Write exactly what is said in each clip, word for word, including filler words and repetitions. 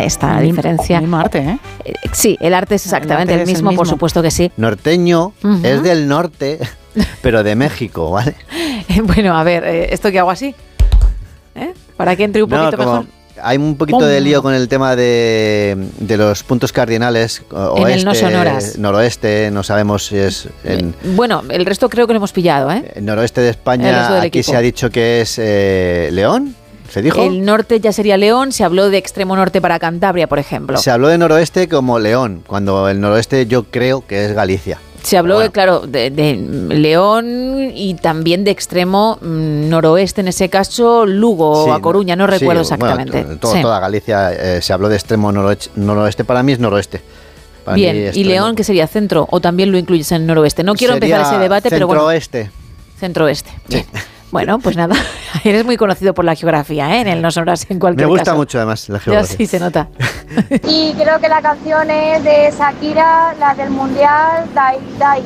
está la diferencia. El mismo arte, ¿eh? Eh, Sí, el arte es exactamente El el, arte es mismo, el mismo. por supuesto que sí. Norteño Ujú. es del norte, pero de México, ¿vale? Bueno, a ver, eh, ¿esto qué hago así? ¿Eh? Para que entre un No, poquito como mejor. hay un poquito ¡Pum! de lío con el tema de, de los puntos cardinales, o- En el no oeste, sonoras. noroeste, no sabemos si es en Bueno, el resto creo que lo hemos pillado, ¿eh? el noroeste de El resto España. del Aquí equipo. se ha dicho que es eh, León, ¿se dijo? El norte ya sería León, se habló de extremo norte para Cantabria, por ejemplo. Se habló de noroeste como León, cuando el noroeste yo creo que es Galicia. Se habló, Bueno. claro, de, de León y también de extremo mm, noroeste, en ese caso, Lugo Sí, o A Coruña, no sí, recuerdo bueno, exactamente. to- todo- Sí. Toda Galicia eh, se habló de extremo noroeste, noroeste, para mí es noroeste. Para mí Bien, ¿y extremo. León qué sería? ¿Centro o también lo incluyes en noroeste? No quiero Sería empezar ese debate, pero bueno. centro-oeste. Centro-oeste. Bien. Bueno, pues nada, eres muy conocido por la geografía, ¿eh? En el No Sonoras en Me cualquier gusta caso. mucho además la Ya geografía. sí se nota. Y creo que la canción es de Shakira, la del Mundial, Dai Dai.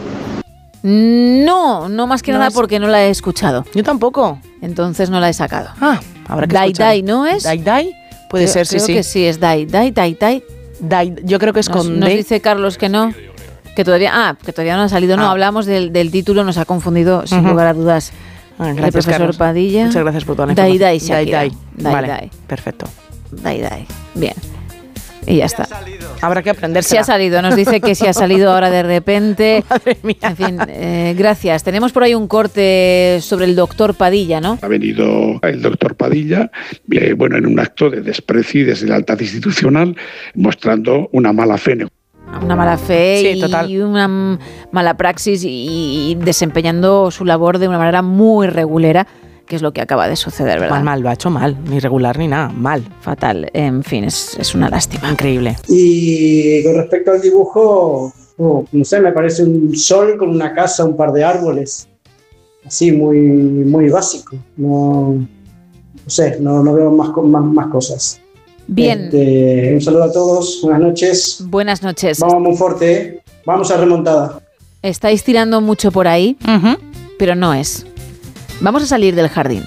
No, no más que No nada es- porque no la he escuchado. Yo tampoco. Entonces no la he sacado. Ah, habrá que Dai escuchar. Dai, ¿no es? Dai Dai. Puede Creo- ser, sí, creo sí. que sí, es Dai Dai, Dai Dai. Dai, yo creo que es Nos, con nos D. dice Carlos que no, que todavía, ah, que todavía no ha salido. No, Ah. hablamos del, del título, nos ha confundido sin Ujú. lugar a dudas. Ah, el gracias, profesor Carlos. Padilla. Muchas gracias por toda la Dai información. Dai, Shakira. Dai, Dai. Dai, Vale, Dai. perfecto. Dai Dai. Bien. Y ya está. Habrá que aprender. Sí ha salido, nos dice que sí ha salido ahora de repente. Madre mía. En fin, eh, gracias. Tenemos por ahí un corte sobre el doctor Padilla, ¿no? Ha venido el doctor Padilla, eh, bueno, en un acto de desprecio y deslealtad institucional, mostrando una mala fe. Una mala fe Sí, y total. una mm, mala praxis y, y desempeñando su labor de una manera muy regulera, que es lo que acaba de suceder, ¿verdad? Mal, mal, lo ha hecho mal. Ni regular ni nada. Mal. Fatal. En fin, es, es una lástima. Increíble. Y con respecto al dibujo, oh, no sé, me parece un sol con una casa, un par de árboles, así muy, muy básico. No, no sé, no, no veo más, co- más, más cosas. Bien, Este, un saludo a todos, buenas noches. buenas noches. Vamos muy fuerte, ¿eh? Vamos a remontada. Estáis tirando mucho por ahí, Ujú. pero no es. Vamos a salir del jardín.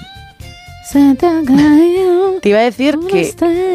Te iba a decir que...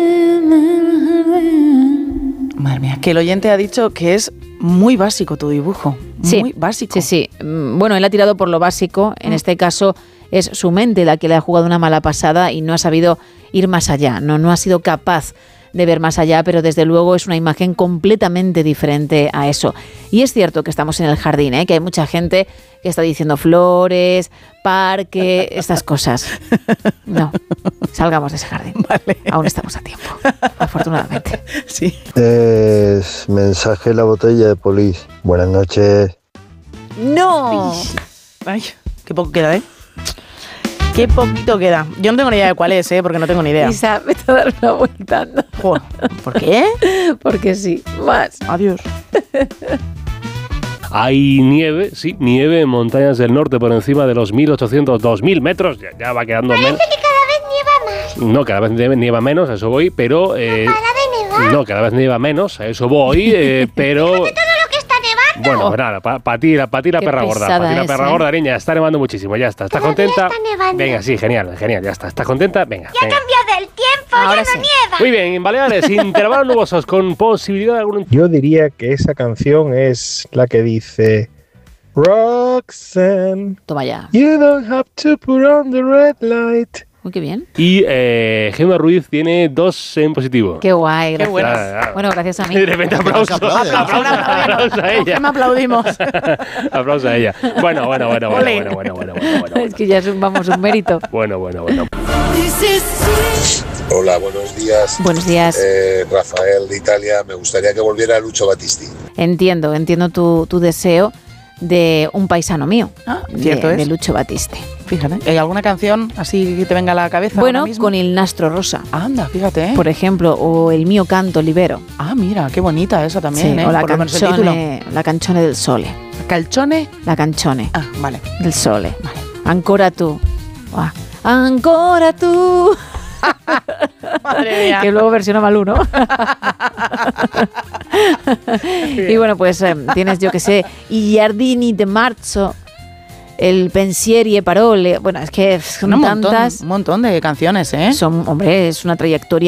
Madre mía, que el oyente ha dicho que es muy básico tu dibujo. Sí, Muy básico. Sí, sí. Mm, Bueno, él ha tirado por lo básico. En Mm. este caso es su mente la que le ha jugado una mala pasada y no ha sabido ir más allá. No, no ha sido capaz de ver más allá, pero desde luego es una imagen completamente diferente a eso. Y es cierto que estamos en el jardín, ¿eh? Que hay mucha gente que está diciendo flores, parque, estas cosas. No, salgamos de ese jardín. Vale. Aún estamos a tiempo, afortunadamente. Sí. Es mensaje en la botella de Polis. Buenas noches. ¡No! Ay, qué poco queda, ¿eh? Qué poquito queda. Yo no tengo ni idea de cuál es, ¿eh? Porque no tengo ni idea. Isa, vete a dar una vuelta, anda. Joder, ¿por qué? Porque sí, más. Adiós. Hay nieve, sí, nieve en montañas del norte por encima de los mil ochocientos, dos mil metros. Ya, ya va quedando menos. Parece que cada vez nieva más. No, cada vez nieva, nieva menos, a eso voy, pero... eh, Para de nevar. no, cada vez nieva menos, a eso voy, eh, pero... Todo lo que está nevando. Bueno, pues nada, para pa ti, la, pa ti la Qué perra gorda, pesada para ti la es, perra ¿eh? gorda, niña, está nevando muchísimo, ya está. ¿Estás Todavía contenta? está nevando. Venga, sí, genial, genial, ya está. ¿Estás contenta? Venga, Ya ha venga. cambiado el tiempo, Ahora ya sí. no nieva. Muy bien, en Baleares, intervalos nubosos con posibilidad de algún... Yo diría que esa canción es la que dice Roxanne, Toma ya. you don't have to put on the red light. Uy, qué bien. Y eh, Gemma Ruiz tiene dos en positivo. Qué guay, gracias. bueno. Ah, ah. Bueno, gracias a mí. De repente aplauso. Aplausos. Aplauso a ella. ¿Qué me aplaudimos? Aplauso a ella. Bueno, bueno, bueno, bueno, Ole. bueno, bueno, bueno, bueno, bueno, Es que ya es un, vamos, un mérito. bueno, bueno, bueno. Hola, buenos días. Buenos días. Eh, Rafael de Italia, me gustaría que volviera Lucho Battisti. Entiendo, entiendo tu, tu deseo de un paisano mío. Ah, de, cierto es. de Lucho Battisti. Fíjate. ¿Hay alguna canción así que te venga a la cabeza Bueno, ahora mismo? con Il Nastro Rosa, Anda, fíjate, ¿eh? por ejemplo, o El mio canto libero. Ah, mira, qué bonita esa también, Sí, ¿eh? o la Por lo menos el título. canzone, la canzone del sole. ¿Calchone? La canzone Ah, vale. del sole. Ancora tu. Ah, ancora tu. Madre mía. Que luego versiona Malú, ¿no? Y bueno, pues eh, tienes, yo que sé, I giardini de marzo, El pensieri e parole. Bueno, es que son Un montón, tantas. un montón de canciones, ¿eh? Son, hombre, es una trayectoria